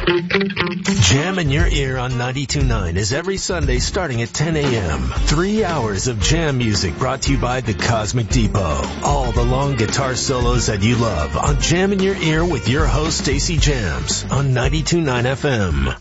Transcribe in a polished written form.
Jam in Your Ear on 92.9 is every Sunday starting at 10 a.m. 3 hours of jam music brought to you by the Cosmic Depot. All the long guitar solos that you love on Jam in Your Ear with your host, Stacey Jams, on 92.9 FM.